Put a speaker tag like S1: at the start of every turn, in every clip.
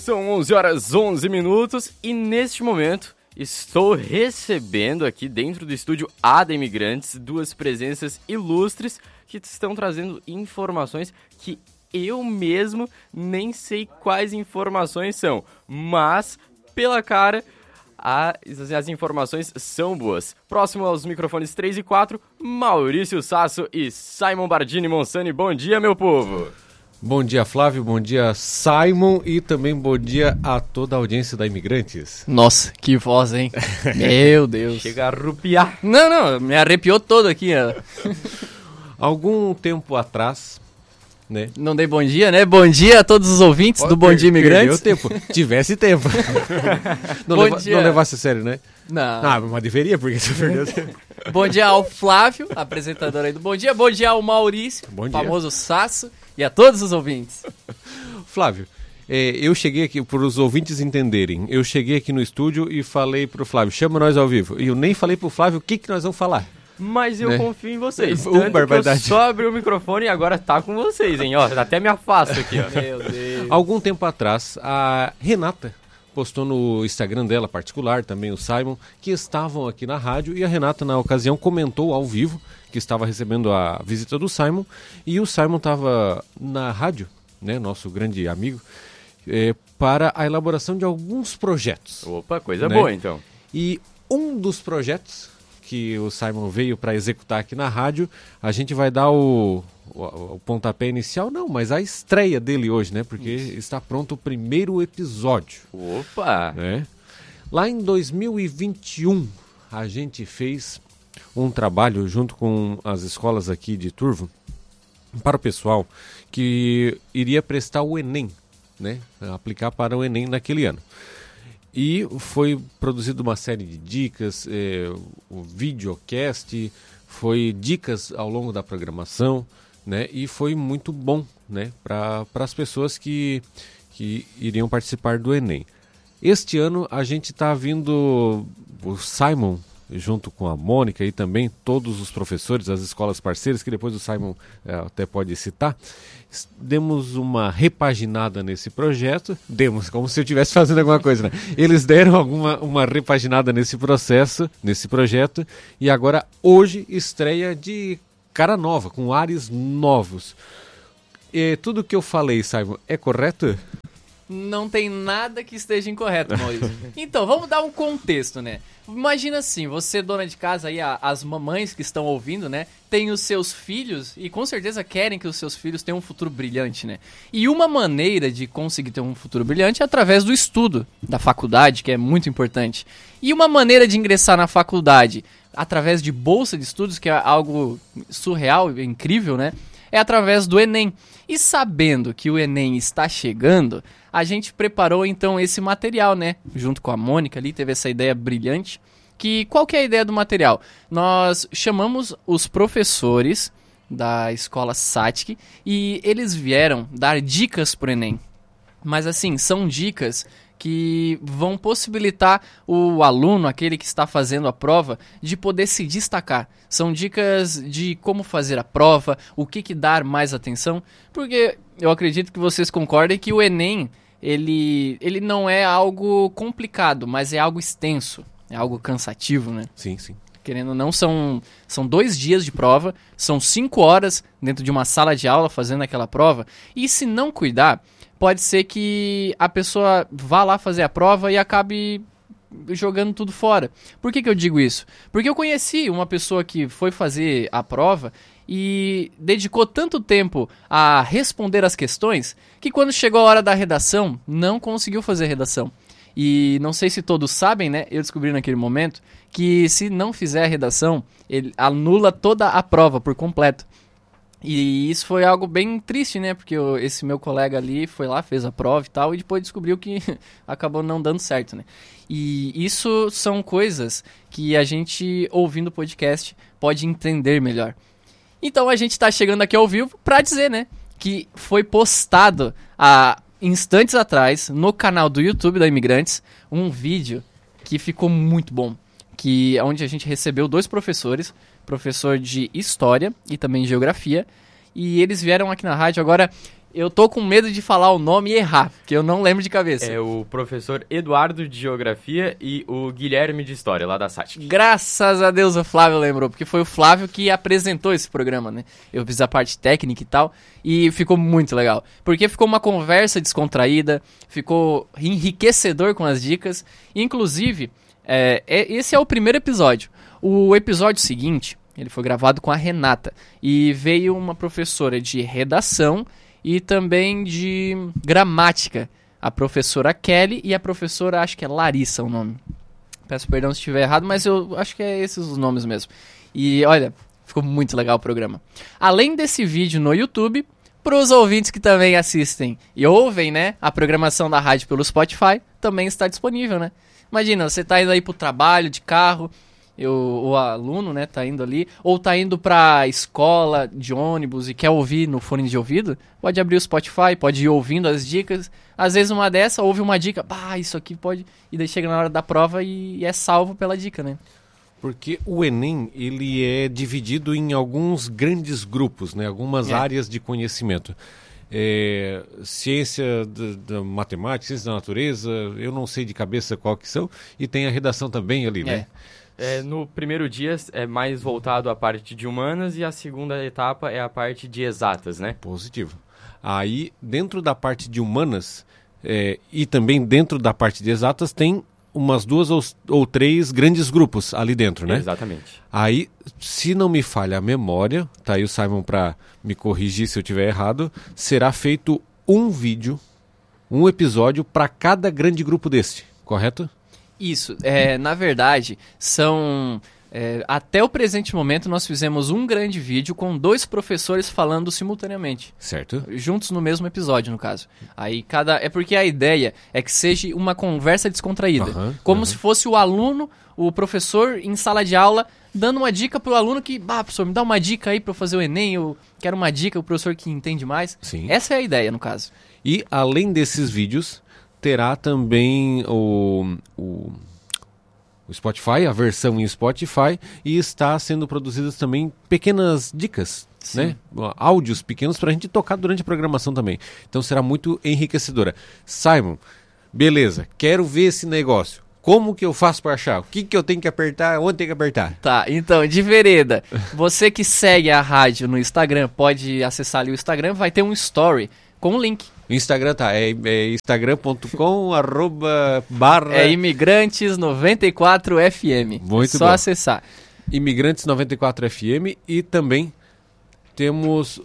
S1: São 11 horas 11 minutos e neste momento estou recebendo aqui dentro do estúdio A da Imigrantes duas presenças ilustres que estão trazendo informações que eu mesmo nem sei quais informações são, mas pela cara as informações são boas. Próximo aos microfones 3 e 4, Maurício Sasso e Simon Bardini Monsani. Bom dia, meu povo!
S2: Bom dia, Flávio, bom dia, Simon, e também bom dia a toda a audiência da Imigrantes.
S3: Nossa, que voz, hein? Meu Deus.
S1: Chega a arrupiar.
S3: Não, me arrepiou todo aqui, ó.
S2: Algum tempo atrás, né?
S3: Não dei bom dia, né? Bom dia a todos os ouvintes do Bom Dia Imigrantes.
S2: Perdeu tempo, tivesse tempo. Não levasse a sério, né?
S3: Não.
S2: Mas deveria, porque você perdeu tempo.
S3: Bom dia ao Flávio, apresentador aí do Bom Dia. Bom dia ao Maurício, famoso Sasso, e a todos os ouvintes.
S2: Flávio, eu cheguei aqui, para os ouvintes entenderem, eu cheguei aqui no estúdio e falei pro Flávio, chama nós ao vivo. E eu nem falei pro Flávio o que nós vamos falar.
S1: Mas eu confio em vocês.
S2: Barbaridade.
S1: Que eu só abri o microfone e agora tá com vocês, hein? Ó, até me afasto aqui, ó.
S3: Meu Deus.
S2: Algum tempo atrás, a Renata postou no Instagram dela particular, também o Simon, que estavam aqui na rádio, e a Renata, na ocasião, comentou ao vivo que estava recebendo a visita do Simon, e o Simon estava na rádio, né, nosso grande amigo, para a elaboração de alguns projetos.
S1: Opa, coisa boa, então.
S2: E um dos projetos que o Simon veio para executar aqui na rádio, a gente vai dar o pontapé inicial, não, mas a estreia dele hoje, né? Porque está pronto o primeiro episódio.
S1: Opa!
S2: Né? Lá em 2021, a gente fez um trabalho junto com as escolas aqui de Turvo para o pessoal que iria prestar o Enem, né? Aplicar para o Enem naquele ano. E foi produzido uma série de dicas, o videocast, foi dicas ao longo da programação, né? E foi muito bom, né? Para as pessoas que iriam participar do Enem. Este ano a gente está vindo, o Simon, junto com a Mônica e também todos os professores, as escolas parceiras, que depois o Simon até pode citar, demos uma repaginada nesse projeto, como se eu estivesse fazendo alguma coisa, né? Eles deram uma repaginada nesse projeto, e agora hoje estreia de cara nova, com ares novos. E tudo que eu falei, Simon, é correto?
S3: Não tem nada que esteja incorreto, Maurício. Então, vamos dar um contexto, né? Imagina assim, você, dona de casa aí, as mamães que estão ouvindo, né? Tem os seus filhos e com certeza querem que os seus filhos tenham um futuro brilhante, né? E uma maneira de conseguir ter um futuro brilhante é através do estudo, da faculdade, que é muito importante. E uma maneira de ingressar na faculdade através de bolsa de estudos, que é algo surreal, incrível, né? É através do Enem. E sabendo que o Enem está chegando, a gente preparou então esse material, né? Junto com a Mônica ali, teve essa ideia brilhante. Qual que é a ideia do material? Nós chamamos os professores da escola SATIC e eles vieram dar dicas pro Enem. Mas assim, são dicas que vão possibilitar o aluno, aquele que está fazendo a prova, de poder se destacar. São dicas de como fazer a prova, o que dar mais atenção, porque eu acredito que vocês concordem que o Enem, ele não é algo complicado, mas é algo extenso, é algo cansativo, né?
S2: Sim, sim.
S3: Querendo ou não, são 2 dias de prova, são 5 horas dentro de uma sala de aula fazendo aquela prova, e se não cuidar, pode ser que a pessoa vá lá fazer a prova e acabe jogando tudo fora. Por que eu digo isso? Porque eu conheci uma pessoa que foi fazer a prova e dedicou tanto tempo a responder as questões que quando chegou a hora da redação, não conseguiu fazer a redação. E não sei se todos sabem, né? Eu descobri naquele momento que se não fizer a redação, ele anula toda a prova por completo. E isso foi algo bem triste, né? Porque esse meu colega ali foi lá, fez a prova e tal, e depois descobriu que acabou não dando certo, né? E isso são coisas que a gente, ouvindo o podcast, pode entender melhor. Então a gente está chegando aqui ao vivo para dizer, né? Que foi postado há instantes atrás, no canal do YouTube da Imigrantes, um vídeo que ficou muito bom. Onde a gente recebeu 2 professores, professor de História e também Geografia, e eles vieram aqui na rádio. Agora, Eu tô com medo de falar o nome e errar, porque eu não lembro de cabeça.
S1: É o professor Eduardo de Geografia e o Guilherme de História, lá da SATIC.
S3: Graças a Deus o Flávio lembrou, porque foi o Flávio que apresentou esse programa, né? Eu fiz a parte técnica e tal, e ficou muito legal. Porque ficou uma conversa descontraída, ficou enriquecedor com as dicas. Inclusive, esse é o primeiro episódio. O episódio seguinte, ele foi gravado com a Renata, e veio uma professora de redação e também de gramática, a professora Kelly e a professora, acho que é Larissa o nome. Peço perdão se estiver errado, mas eu acho que é esses os nomes mesmo. E olha, ficou muito legal o programa. Além desse vídeo no YouTube, para os ouvintes que também assistem e ouvem, né, a programação da rádio pelo Spotify, também está disponível, né? Imagina, você tá indo aí pro trabalho de carro, o aluno, né, tá indo ali, ou tá indo pra escola de ônibus e quer ouvir no fone de ouvido, pode abrir o Spotify, pode ir ouvindo as dicas. Às vezes uma dessa, ouve uma dica, isso aqui pode... E daí chega na hora da prova e é salvo pela dica, né?
S2: Porque o Enem, ele é dividido em alguns grandes grupos, né? Algumas áreas de conhecimento. Ciência da matemática, ciência da natureza, eu não sei de cabeça qual que são, e tem a redação também ali, né?
S1: No primeiro dia é mais voltado à parte de humanas e a segunda etapa é a parte de exatas, né?
S2: Positivo. Aí, dentro da parte de humanas e também dentro da parte de exatas, tem umas 2 ou 3 grandes grupos ali dentro, né?
S1: Exatamente.
S2: Aí, se não me falha a memória, tá aí o Simon para me corrigir se eu estiver errado, será feito um vídeo, um episódio para cada grande grupo desse, correto?
S3: Isso, na verdade, são... até o presente momento nós fizemos um grande vídeo com 2 professores falando simultaneamente.
S2: Certo.
S3: Juntos no mesmo episódio, no caso. Aí é porque a ideia é que seja uma conversa descontraída. Como se fosse o aluno, o professor em sala de aula, dando uma dica pro aluno que, professor, me dá uma dica aí para eu fazer o Enem, eu quero uma dica, o professor que entende mais.
S2: Sim.
S3: Essa é a ideia, no caso.
S2: E, além desses vídeos, terá também o Spotify, a versão em Spotify, e está sendo produzidas também pequenas dicas, né? Áudios pequenos para a gente tocar durante a programação também. Então será muito enriquecedora. Simon, beleza, quero ver esse negócio. Como que eu faço para achar? O que eu tenho que apertar? Onde tem que apertar?
S3: Tá, então, de vereda, você que segue a rádio no Instagram, pode acessar ali o Instagram, vai ter um story com um link.
S2: O Instagram instagram.com
S3: imigrantes94fm.
S2: Muito
S3: Só
S2: bom.
S3: acessar.
S2: Imigrantes94fm e também temos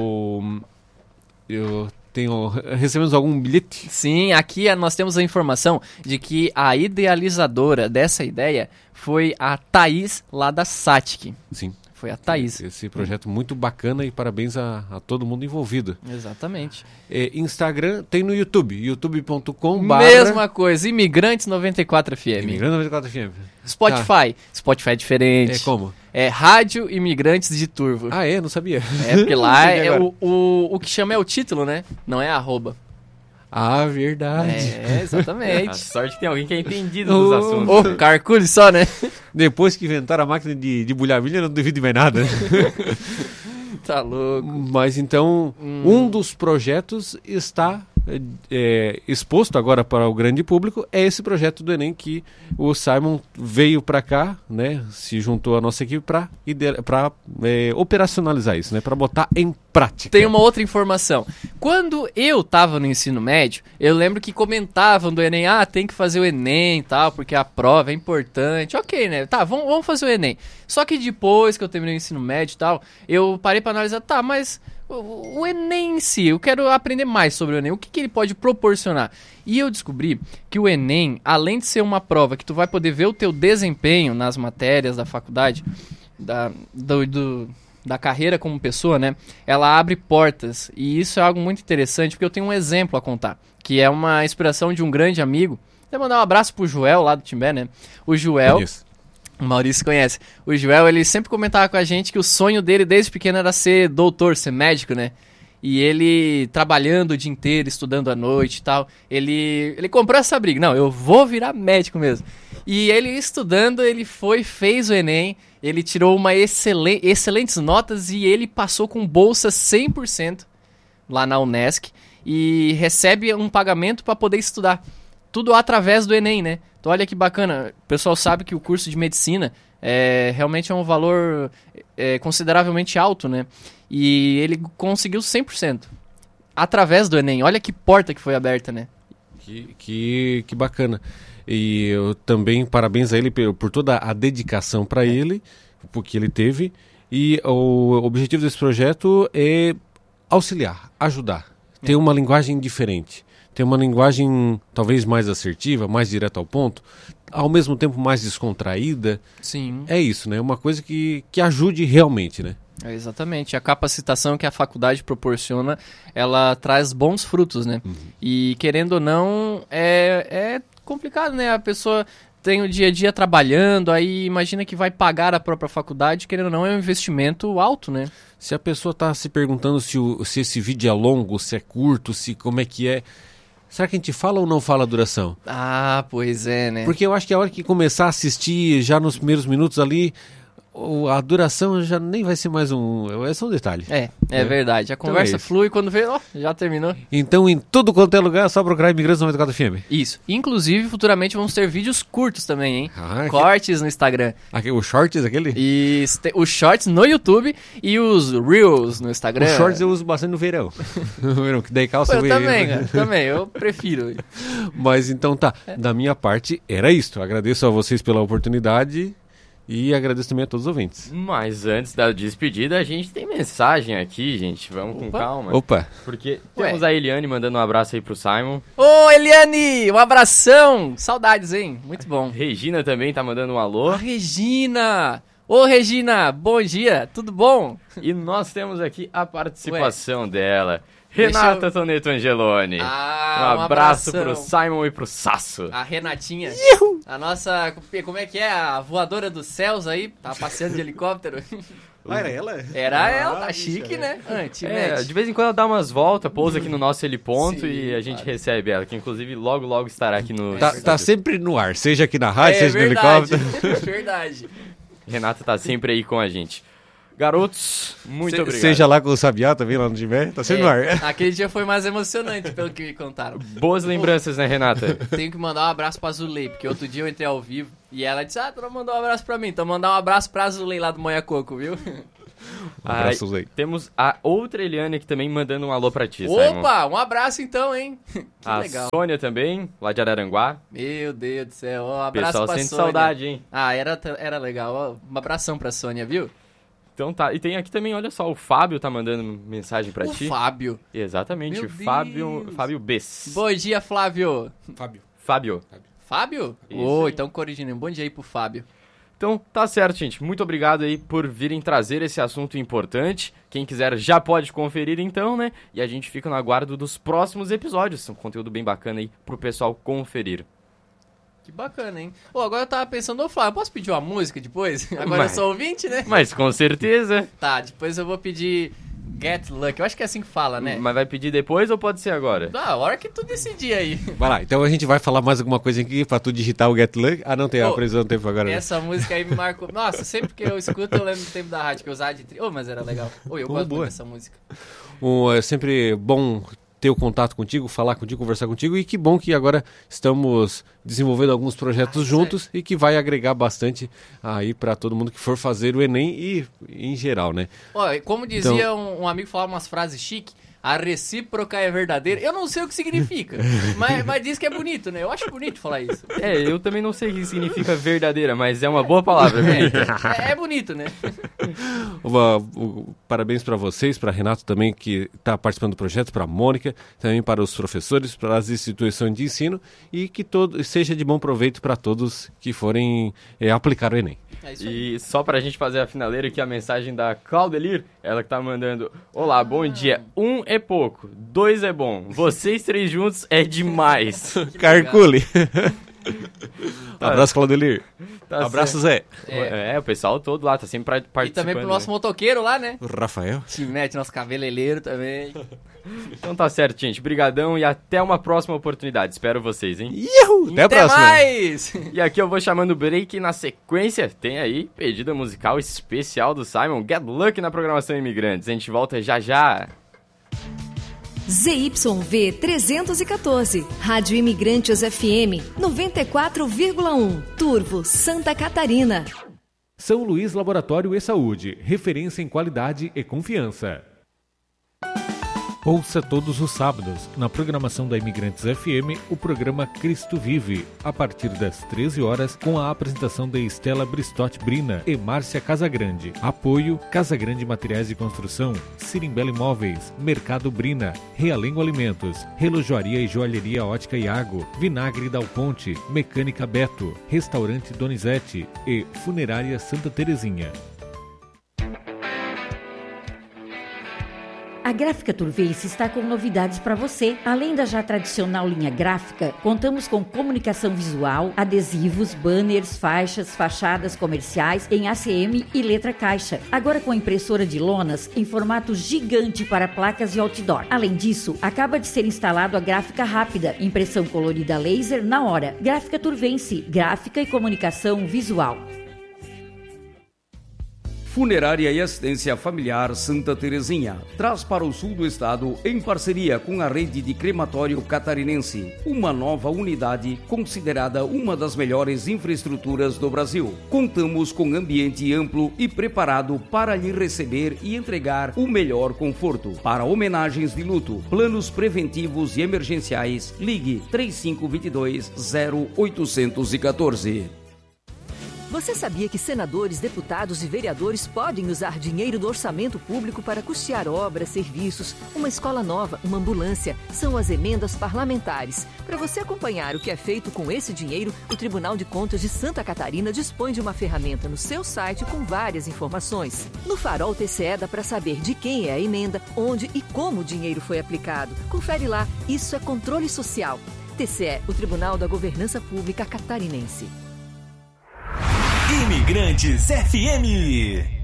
S2: recebemos algum bilhete?
S3: Sim, aqui nós temos a informação de que a idealizadora dessa ideia foi a Thaís lá da SATIC.
S2: Sim.
S3: Foi a Thaís.
S2: Esse projeto muito bacana e parabéns a todo mundo envolvido.
S3: Exatamente.
S2: Instagram tem no YouTube, youtube.com/...
S3: Mesma coisa, Imigrantes94fm.
S2: Imigrantes94fm.
S3: Spotify. Spotify é diferente.
S2: Como?
S3: É Rádio Imigrantes de Turvo.
S2: Ah, não sabia.
S3: Porque lá o que chama é o título, né? Não é @.
S2: Ah, verdade.
S3: Exatamente.
S1: A sorte que tem alguém que é entendido dos assuntos.
S3: Carcule só, né?
S2: Depois que inventaram a máquina de bulhar milho, eu não duvido de mais nada.
S3: Tá louco.
S2: Mas então, um dos projetos está exposto agora para o grande público, é esse projeto do Enem que o Simon veio para cá, né, se juntou à nossa equipe para operacionalizar isso, né, para botar em prática.
S3: Tem uma outra informação. Quando eu tava no ensino médio, eu lembro que comentavam do Enem, tem que fazer o Enem e tal, porque a prova é importante. Ok, né? Tá, vamos fazer o Enem. Só que depois que eu terminei o ensino médio e tal, eu parei para analisar, mas o Enem em si, eu quero aprender mais sobre o Enem, o que ele pode proporcionar. E eu descobri que o Enem, além de ser uma prova que tu vai poder ver o teu desempenho nas matérias da faculdade, da carreira como pessoa, né? Ela abre portas, e isso é algo muito interessante, porque eu tenho um exemplo a contar, que é uma inspiração de um grande amigo. Vou mandar um abraço pro Joel, lá do Timbé, né? O Joel...
S2: Isso.
S3: O Maurício conhece. O Joel, ele sempre comentava com a gente que o sonho dele desde pequeno era ser doutor, ser médico, né? E ele trabalhando o dia inteiro, estudando à noite e tal, ele comprou essa briga. Não, eu vou virar médico mesmo. E ele estudando, ele fez o Enem, ele tirou excelentes notas e ele passou com bolsa 100% lá na Unesc e recebe um pagamento para poder estudar. Tudo através do Enem, né? Então olha que bacana, o pessoal sabe que o curso de medicina realmente é um valor consideravelmente alto, né? E ele conseguiu 100% através do Enem. Olha que porta que foi aberta, né?
S2: Que bacana. E eu também parabéns a ele por toda a dedicação para ele, porque ele teve. E o objetivo desse projeto é auxiliar, ajudar, ter uma linguagem diferente, ter uma linguagem talvez mais assertiva, mais direta ao ponto, ao mesmo tempo mais descontraída.
S3: Sim.
S2: É isso, né? Uma coisa que ajude realmente, né?
S3: Exatamente. A capacitação que a faculdade proporciona, ela traz bons frutos, né? E querendo ou não, é complicado, né? A pessoa tem o dia a dia trabalhando, aí imagina que vai pagar a própria faculdade, querendo ou não, é um investimento alto, né?
S2: Se a pessoa está se perguntando se esse vídeo é longo, se é curto, se como é que é, será que a gente fala ou não fala a duração?
S3: Ah, pois é, né?
S2: Porque eu acho que a hora que começar a assistir, já nos primeiros minutos ali, a duração já nem vai ser mais é só um detalhe.
S3: É verdade. A conversa flui quando vê, já terminou.
S2: Então, em tudo quanto é lugar, é só procurar Imigrantes 94 FM.
S3: Isso. Inclusive, futuramente vamos ter vídeos curtos também, hein?
S2: Ah,
S3: Cortes no Instagram.
S2: O Shorts, aquele?
S3: Isso. Os Shorts no YouTube e os Reels no Instagram.
S2: Os Shorts eu uso bastante no verão. No verão, que daí calça...
S3: Eu também, cara. Também. Eu prefiro.
S2: Mas então tá. Da minha parte, era isto. Agradeço a vocês pela oportunidade... E agradeço também a todos os ouvintes.
S1: Mas antes da despedida, a gente tem mensagem aqui, gente. Vamos com calma.
S2: Opa!
S1: Porque temos a Eliane mandando um abraço aí pro Simon.
S3: Ô, Eliane! Um abração! Saudades, hein? Muito bom.
S1: Regina também tá mandando um alô.
S3: A Regina! Ô, Regina! Bom dia! Tudo bom?
S1: E nós temos aqui a participação dela. Renata Toneto Angeloni. Um abraço pro Simon e pro Sasso.
S3: A Renatinha. A nossa, como é que é? A voadora dos céus aí. Tá passeando de helicóptero.
S2: Era ela?
S3: Era ela, tá chique, né?
S1: De vez em quando ela dá umas voltas, pousa aqui no nosso heliponto e a gente recebe ela, que inclusive logo estará aqui no...
S2: Tá sempre no ar, seja aqui na rádio, seja
S3: verdade,
S2: no helicóptero.
S3: Verdade.
S1: Renata tá sempre aí com a gente. Garotos, muito obrigado.
S2: Seja lá com o Sabiá também, lá no Dimé, tá sempre no ar.
S3: Aquele dia foi mais emocionante, pelo que me contaram.
S1: Boas lembranças, né, Renata?
S3: Tenho que mandar um abraço pra Zulei, porque outro dia eu entrei ao vivo e ela disse, tu não mandou um abraço pra mim, então mandar um abraço pra Zulei lá do Moiacoco, viu?
S2: Um abraço, Zulei.
S1: Temos a outra Eliane aqui também mandando um alô pra ti, Simon.
S3: Opa, um abraço então, hein? Que legal.
S1: A Sônia também, lá de Araranguá.
S3: Meu Deus do céu, um abraço
S1: pra Sônia. Pessoal sente saudade, hein?
S3: Era legal, um abração pra Sônia, viu?
S1: Então tá, e tem aqui também, olha só, o Fábio tá mandando mensagem pra ti.
S3: O Fábio.
S1: Exatamente,
S3: Meu
S1: Fábio Bess.
S3: Bom dia, Flávio.
S2: Fábio?
S3: Então corrigindo, bom dia aí pro Fábio.
S1: Então, tá certo, gente. Muito obrigado aí por virem trazer esse assunto importante. Quem quiser já pode conferir então, né? E a gente fica no aguardo dos próximos episódios. Um conteúdo bem bacana aí pro pessoal conferir.
S3: Que bacana, hein? Agora eu tava pensando, Flávio, posso pedir uma música depois? Agora eu sou ouvinte, né?
S1: Mas com certeza.
S3: Tá, depois eu vou pedir Get Lucky. Eu acho que é assim que fala, né?
S1: Mas vai pedir depois ou pode ser agora?
S3: A hora que tu decidir aí.
S2: Vai lá, então a gente vai falar mais alguma coisa aqui pra tu digitar o Get Lucky. Não tem a previsão do tempo agora.
S3: Essa música aí me marcou. Nossa, sempre que eu escuto eu lembro do tempo da rádio que eu usava de mas era legal. Eu gosto muito dessa música.
S2: É sempre bom ter o contato contigo, falar contigo, conversar contigo, e que bom que agora estamos desenvolvendo alguns projetos juntos e que vai agregar bastante aí para todo mundo que for fazer o Enem e em geral, né?
S3: Como dizia um amigo, falava umas frases chiques, a recíproca é verdadeira. Eu não sei o que significa, mas diz que é bonito, né? Eu acho bonito falar isso.
S1: Eu também não sei o que significa verdadeira, mas é uma boa palavra.
S3: É bonito, né?
S2: Parabéns para vocês, para Renato também, que está participando do projeto, para a Mônica, também para os professores, para as instituições de ensino, e que seja de bom proveito para todos que forem aplicar o Enem.
S1: E só pra gente fazer a finaleira aqui, a mensagem da Claudelir, ela que tá mandando: olá, bom dia, 1 é pouco, 2 é bom, vocês 3 juntos é demais.
S2: Carcule. Abraço, Claudelir. Abraço, Zé.
S1: O pessoal todo lá, tá sempre participando.
S3: E também pro nosso motoqueiro lá, né?
S2: O Rafael.
S3: Se mete, nosso cabeleireiro também.
S1: Então tá certo, gente. Brigadão e até uma próxima oportunidade. Espero vocês, hein?
S2: Até a próxima.
S3: Mais!
S1: E aqui eu vou chamando o break e na sequência tem aí pedida musical especial do Simon, Get Lucky na programação Imigrantes. A gente volta já já.
S4: ZYV 314, Rádio Imigrantes FM 94,1, Turvo, Santa Catarina.
S5: São Luís Laboratório e Saúde, referência em qualidade e confiança. Ouça todos os sábados, na programação da Imigrantes FM, o programa Cristo Vive, a partir das 13 horas, com a apresentação de Estela Bristotti Brina e Márcia Casagrande. Apoio Casagrande Materiais de Construção, Sirimbela Imóveis, Mercado Brina, Realengo Alimentos, Relojoaria e Joalheria Ótica Iago, Vinagre Dal Ponte, Mecânica Beto, Restaurante Donizete e Funerária Santa Terezinha.
S6: A Gráfica Turvense está com novidades para você. Além da já tradicional linha gráfica, contamos com comunicação visual, adesivos, banners, faixas, fachadas comerciais em ACM e letra caixa. Agora com impressora de lonas em formato gigante para placas e outdoor. Além disso, acaba de ser instalado a gráfica rápida, impressão colorida laser na hora. Gráfica Turvense, gráfica e comunicação visual.
S7: Funerária e Assistência Familiar Santa Terezinha traz para o sul do estado, em parceria com a rede de crematório catarinense, uma nova unidade considerada uma das melhores infraestruturas do Brasil. Contamos com ambiente amplo e preparado para lhe receber e entregar o melhor conforto. Para homenagens de luto, planos preventivos e emergenciais, ligue 3522-0814.
S8: Você sabia que senadores, deputados e vereadores podem usar dinheiro do orçamento público para custear obras, serviços, uma escola nova, uma ambulância? São as emendas parlamentares. Para você acompanhar o que é feito com esse dinheiro, o Tribunal de Contas de Santa Catarina dispõe de uma ferramenta no seu site com várias informações. No Farol TCE dá para saber de quem é a emenda, onde e como o dinheiro foi aplicado. Confere lá, isso é controle social. TCE, o Tribunal da Governança Pública Catarinense.
S9: Imigrantes FM.